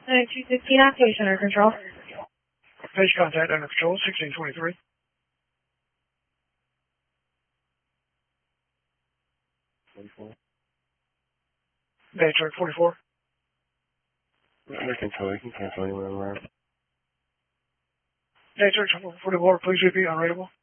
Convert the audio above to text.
216 activation under control. Page contact under control, 1623. Bay truck 44. Under control, you can cancel anywhere around. Bay truck 44, please repeat, unreadable.